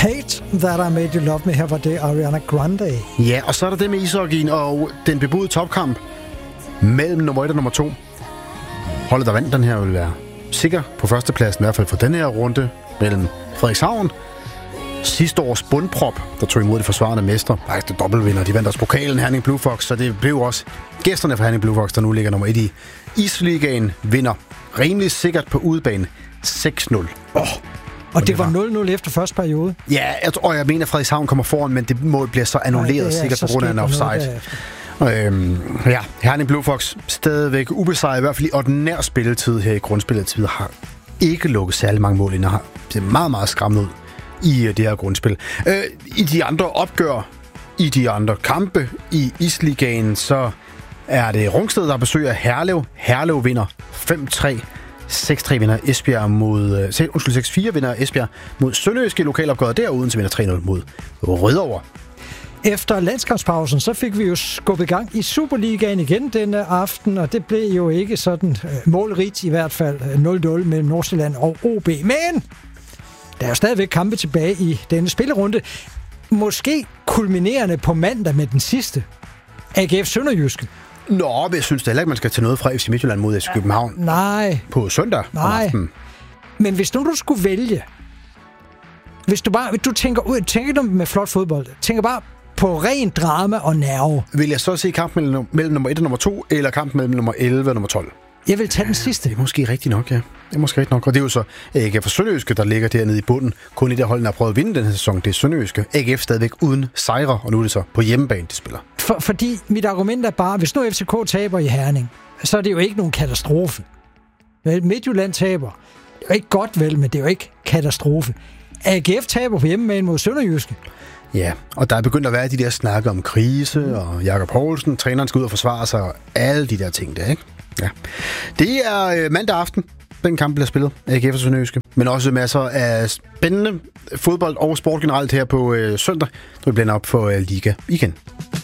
Hate That I Made You Love Me. Her var det Ariana Grande. Ja, og så er der det med ishockeyen og den bebudede topkamp mellem nummer 1 og nummer 2. Holdet, der vandt den her, vil være sikker på førstepladsen, i hvert fald for den her runde mellem Frederikshavn. Sidste års bundprop, der tog imod de forsvarende mestre. Faktisk dobbeltvinder. De vandt også pokalen Herning Blue Fox, så det blev også gæsterne fra Herning Blue Fox, der nu ligger nummer 1 i Isligaen, vinder rimelig sikkert på udebane 6-0. Og det var 0-0 efter første periode. Ja, og jeg mener, at Frederikshavn kommer foran, men det mål bliver så annulleret sikkert på grund af en offside. Ja, Herning Blue Fox stadigvæk ubesejret, i hvert fald i ordinær spilletid her i grundspilletid, har ikke lukket særlig mange mål ind, og har set meget, meget skræmmende ud i det her grundspil. I de andre opgør, i de andre kampe i Isligaen, så er det Rungsted, der besøger Herlev. Herlev vinder 5-3. 6-3 vinder Esbjerg mod... 6-4 vinder Esbjerg mod Sønderjyske i lokalopgøret. Der uden til vinder 3-0 mod Rødovre. Efter landskampspausen, så fik vi jo skubbet i gang i Superligaen igen denne aften, og det blev jo ikke sådan målrigt, i hvert fald 0-0 mellem Nordsjælland og OB. Men der er jo stadigvæk kampe tilbage i denne spillerunde. Måske kulminerende på mandag med den sidste. AGF Sønderjyske. Nå, men jeg synes da heller ikke, man skal tage noget fra FC Midtjylland mod FC København. Nej. På søndag. Nej. Men hvis nu du skulle vælge, hvis du tænker du med flot fodbold, tænker bare på ren drama og nerve. Vil jeg så se kampen mellem nummer 1 og nummer 2, eller kampen mellem nummer 11 og nummer 12? Jeg vil tage den sidste. Det er måske rigtigt nok, ja. Det er måske rigtigt nok. Og det er jo så AGF for Sønderjyske, der ligger dernede i bunden. Kun i det hold, der har prøvet at vinde den her sæson, det er Sønderjyske. AGF stadigvæk uden sejre, og nu er det så på hjemmebane, de spiller. Fordi mit argument er bare, hvis nu FCK taber i Herning, så er det jo ikke nogen katastrofe. Midtjylland taber. Det er jo ikke godt vel, men det er jo ikke katastrofe. AGF taber på hjemmebane mod Sønderjyske. Ja, og der er begyndt at være de der snakke om krise, og Jakob Poulsen, træneren skal ud og forsvare sig, og alle de der ting der, ikke? Ja. Det er mandag aften, den kamp bliver spillet af AGF og Sønderjyske, men også masser af spændende fodbold og sport generelt her på søndag, når vi bliver op for Liga igen.